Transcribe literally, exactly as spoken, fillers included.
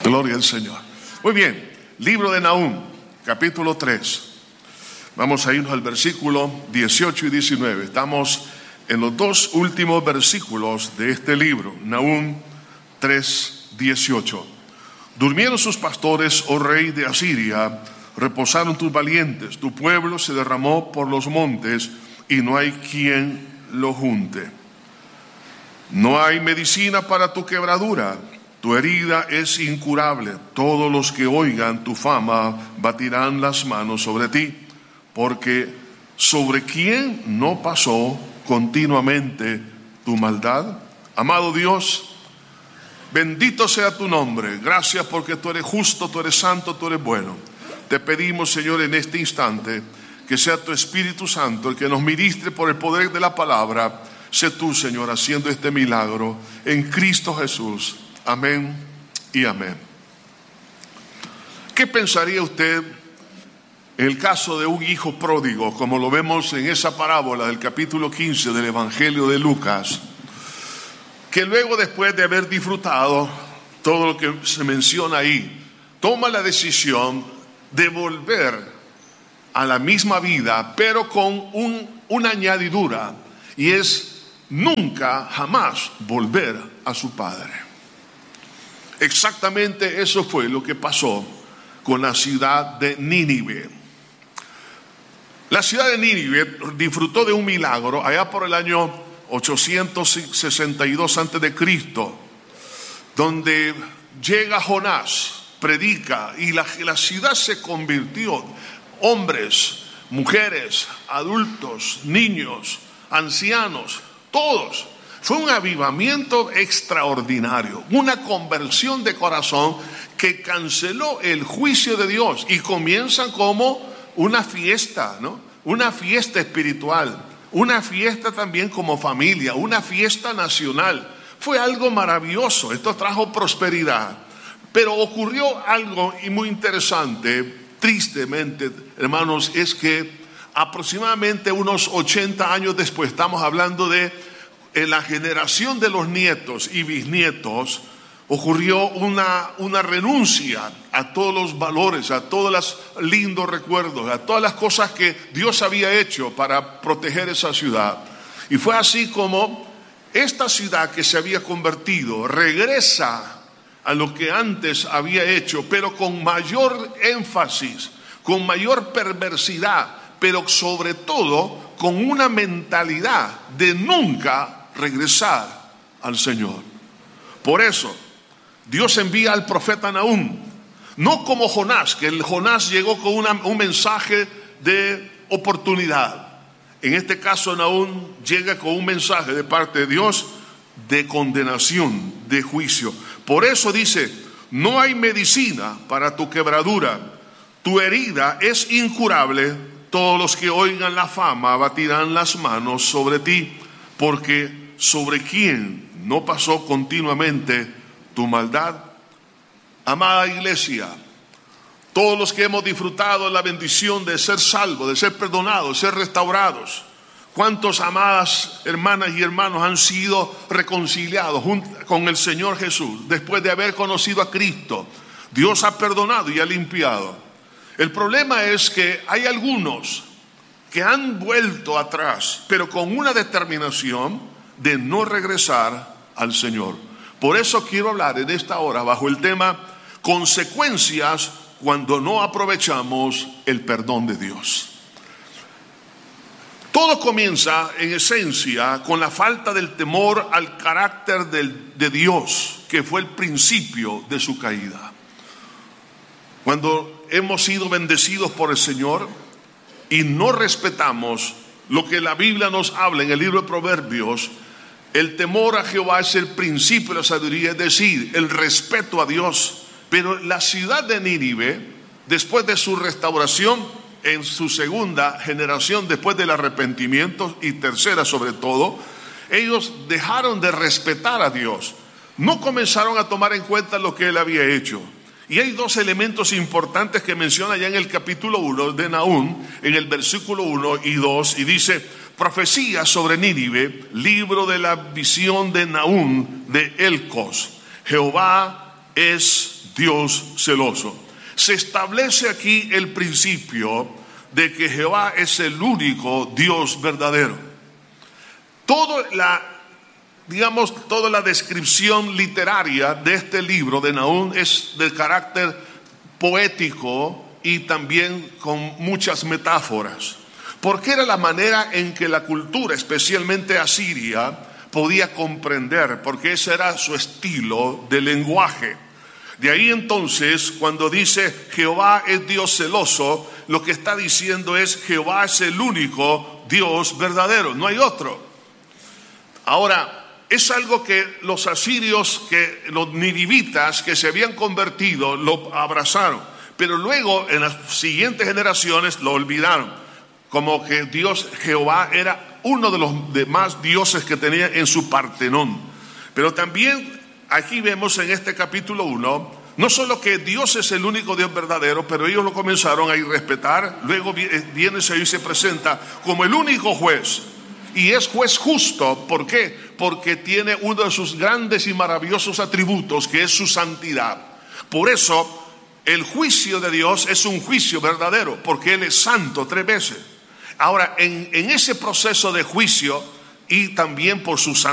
Gloria al Señor. Muy bien, libro de Nahum, capítulo tres. Vamos a irnos al versículo dieciocho y diecinueve. Estamos en los dos últimos versículos de este libro, Nahum tres, dieciocho. Durmieron sus pastores, oh rey de Asiria, reposaron tus valientes, tu pueblo se derramó por los montes y no hay quien lo junte. No hay medicina para tu quebradura, tu herida es incurable. Todos los que oigan tu fama batirán las manos sobre ti, porque ¿sobre quién no pasó continuamente tu maldad? Amado Dios, bendito sea tu nombre. Gracias porque tú eres justo, tú eres santo, tú eres bueno. Te pedimos, Señor, en este instante, que sea tu Espíritu Santo el que nos ministre por el poder de la palabra. Sé tú, Señor, haciendo este milagro en Cristo Jesús. Amén y amén. ¿Qué pensaría usted en el caso de un hijo pródigo, como lo vemos en esa parábola del capítulo quince del Evangelio de Lucas, que luego, después de haber disfrutado todo lo que se menciona ahí, toma la decisión de volver a la misma vida, pero con un, una añadidura, y es nunca, jamás volver a su padre? Exactamente eso fue lo que pasó con la ciudad de Nínive. La ciudad de Nínive disfrutó de un milagro allá por el año ochocientos sesenta y dos antes de Cristo, donde llega Jonás, predica, y la, la ciudad se convirtió. Hombres, mujeres, adultos, niños, ancianos, todos. Fue un avivamiento extraordinario, una conversión de corazón que canceló el juicio de Dios, y comienzan como una fiesta, ¿no? Una fiesta espiritual, una fiesta también como familia, una fiesta nacional. Fue algo maravilloso, esto trajo prosperidad. Pero ocurrió algo muy interesante, tristemente, hermanos, es que aproximadamente unos ochenta años después, estamos hablando de en la generación de los nietos y bisnietos, ocurrió una, una renuncia a todos los valores, a todos los lindos recuerdos, a todas las cosas que Dios había hecho para proteger esa ciudad. Y fue así como esta ciudad que se había convertido regresa a lo que antes había hecho, pero con mayor énfasis, con mayor perversidad, pero sobre todo con una mentalidad de nunca regresar al Señor. Por eso Dios envía al profeta Nahum, no como Jonás, que el Jonás llegó con una, un mensaje de oportunidad. En este caso Nahum llega con un mensaje de parte de Dios de condenación, de juicio. Por eso dice: no hay medicina para tu quebradura, tu herida es incurable. Todos los que oigan la fama batirán las manos sobre ti, porque ¿sobre quién no pasó continuamente tu maldad? Amada iglesia, todos los que hemos disfrutado la bendición de ser salvos, de ser perdonados, de ser restaurados, ¿cuántos, amadas hermanas y hermanos, han sido reconciliados con el Señor Jesús después de haber conocido a Cristo? Dios ha perdonado y ha limpiado. El problema es que hay algunos que han vuelto atrás, pero con una determinación de no regresar al Señor. Por eso quiero hablar en esta hora bajo el tema consecuencias cuando no aprovechamos el perdón de Dios. Todo comienza en esencia con la falta del temor al carácter del, de Dios, que fue el principio de su caída. Cuando hemos sido bendecidos por el Señor y no respetamos lo que la Biblia nos habla en el libro de Proverbios, el temor a Jehová es el principio de la sabiduría, es decir, el respeto a Dios. Pero la ciudad de Nínive, después de su restauración, en su segunda generación, después del arrepentimiento, y tercera sobre todo, ellos dejaron de respetar a Dios. No comenzaron a tomar en cuenta lo que Él había hecho. Y hay dos elementos importantes que menciona ya en el capítulo uno de Nahum, en el versículo uno y dos, y dice: profecía sobre Nínive, libro de la visión de Nahum de Elcos. Jehová es es Dios celoso. Se establece aquí el principio de que Jehová es el único Dios verdadero. Toda la, digamos, toda la descripción literaria de este libro de Nahum es de carácter poético y también con muchas metáforas, porque era la manera en que la cultura, especialmente asiria, podía comprender, porque ese era su estilo de lenguaje. De ahí entonces, cuando dice Jehová es Dios celoso, lo que está diciendo es Jehová es el único Dios verdadero, no hay otro. Ahora, es algo que los asirios, que los ninivitas que se habían convertido, lo abrazaron, pero luego en las siguientes generaciones lo olvidaron, como que Dios Jehová era uno de los demás dioses que tenía en su Partenón. Pero también aquí vemos en este capítulo uno, no solo que Dios es el único Dios verdadero, pero ellos lo comenzaron a irrespetar. Luego viene y se presenta como el único juez, y es juez justo. ¿Por qué? Porque tiene uno de sus grandes y maravillosos atributos, que es su santidad. Por eso el juicio de Dios es un juicio verdadero, porque Él es santo tres veces. Ahora, en, en ese proceso de juicio, y también por su santidad,